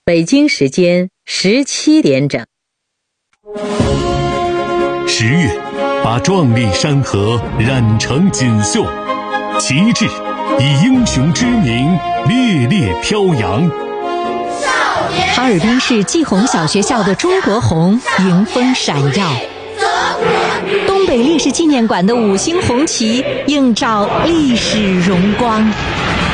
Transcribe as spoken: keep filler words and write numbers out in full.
北京时间十七点整。 十月，把壮丽山河染成锦绣，旗帜以英雄之名烈烈飘扬。 哈尔滨市季红小学校的中国红迎风闪耀，东北烈士纪念馆的五星红旗映照历史荣光。